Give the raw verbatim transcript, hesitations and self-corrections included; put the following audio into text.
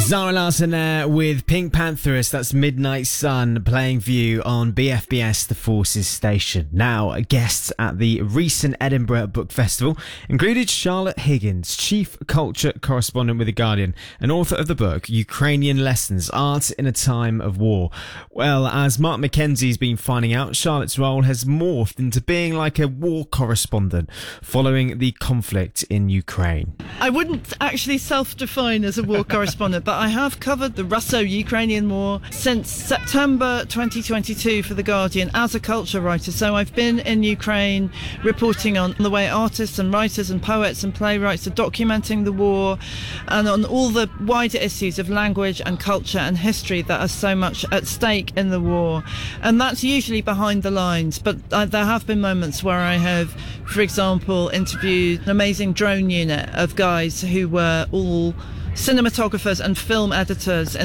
Zara Larsson there with Pink Pantheress. That's Midnight Sun playing for you on B F B S The Forces station. Now, guests at the recent Edinburgh Book Festival included Charlotte Higgins, chief culture correspondent with The Guardian and author of the book Ukrainian Lessons, Art in a Time of War. Well, as Mark Mackenzie's been finding out, Charlotte's role has morphed into being like a war correspondent following the conflict in Ukraine. I wouldn't actually self-define as a war correspondent, but I have covered the Russo-Ukrainian war since September twenty twenty-two for The Guardian as a culture writer. So I've been in Ukraine reporting on the way artists and writers and poets and playwrights are documenting the war and on all the wider issues of language and culture and history that are so much at stake in the war. And that's usually behind the lines, but uh, there have been moments where I have, for example, interviewed an amazing drone unit of guys who were all cinematographers and film editors